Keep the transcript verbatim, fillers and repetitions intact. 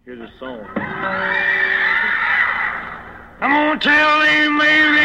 Here's a song. I'm gonna tell him, maybe